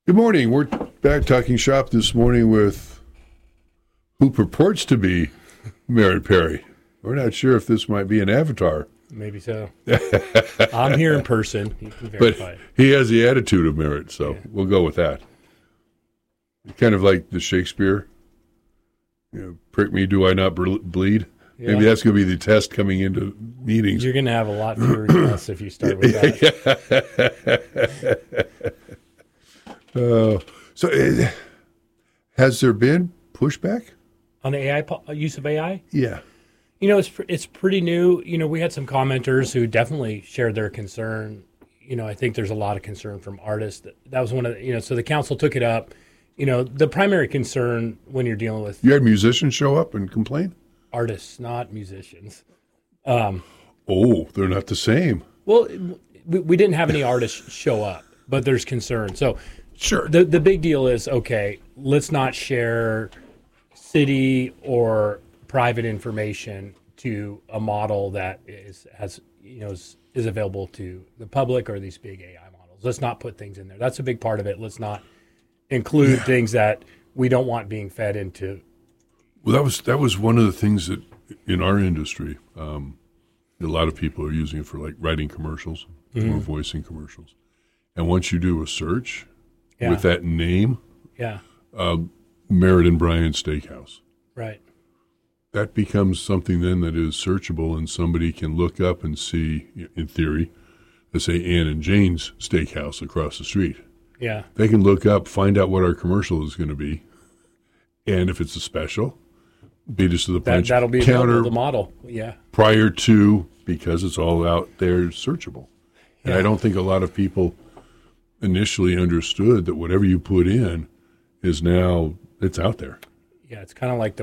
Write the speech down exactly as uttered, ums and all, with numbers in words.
Good morning. We're back talking shop this morning with who purports to be Merritt Perry. We're not sure if this might be an avatar. Maybe so. I'm here in person. You can verify But it. he has the attitude of Merritt, so Yeah. we'll go with that. Kind of like the Shakespeare, you know, prick me, do I not ble- bleed? Yeah. Maybe that's going to be the test coming into meetings. You're going to have a lot fewer guests if you start with that. uh, so uh, has there been pushback? On the A I po- use of A I? Yeah. You know, it's pr- it's pretty new. You know, we had some commenters who definitely shared their concern. You know, I think there's a lot of concern from artists. That, that was one of the, you know, so the council took it up. You know, the primary concern when you're dealing with You had musicians show up and complain? artists, not musicians. Um, Oh, they're not the same. well, we, we didn't have any artists show up, but there's concern. So Sure. the the big deal is, okay, let's not share city or private information to a model that is has you know is, is available to the public or these big A I models. Let's not put things in there. That's a big part of it. Let's not include Yeah. things that we don't want being fed into. Well, that was that was one of the things that in our industry, um, a lot of people are using it for like writing commercials or voicing commercials. And once you do a search Yeah. with that name, Yeah, uh, Merritt and Bryan Steakhouse, right. that becomes something then that is searchable, and somebody can look up and see, in theory, let's say Ann and Jane's Steakhouse across the street. Yeah, They can look up, find out what our commercial is going to be, and if it's a special, beat us to the that punch. that'll be counter available, the model. Yeah, prior to, because it's all out there searchable. And Yeah. I don't think a lot of people initially understood that whatever you put in is now, it's out there. yeah. It's kind of like the